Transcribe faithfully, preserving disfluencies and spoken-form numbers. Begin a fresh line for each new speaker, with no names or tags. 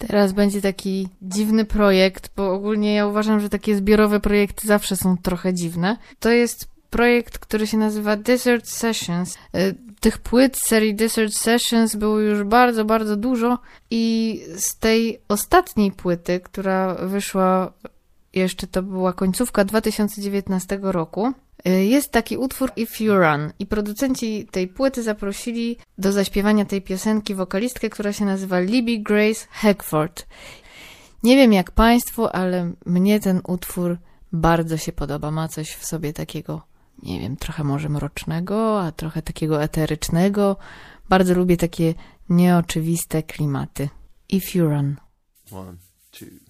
Teraz będzie taki dziwny projekt, bo ogólnie ja uważam, że takie zbiorowe projekty zawsze są trochę dziwne. To jest projekt, który się nazywa Desert Sessions. Tych płyt z serii Desert Sessions było już bardzo, bardzo dużo i z tej ostatniej płyty, która wyszła jeszcze, to była końcówka dwa tysiące dziewiętnastego roku, jest taki utwór If You Run i producenci tej płyty zaprosili do zaśpiewania tej piosenki wokalistkę, która się nazywa Libby Grace Hackford. Nie wiem jak państwu, ale mnie ten utwór bardzo się podoba. Ma coś w sobie takiego, nie wiem, trochę może mrocznego, a trochę takiego eterycznego. Bardzo lubię takie nieoczywiste klimaty. If You Run.
One, two.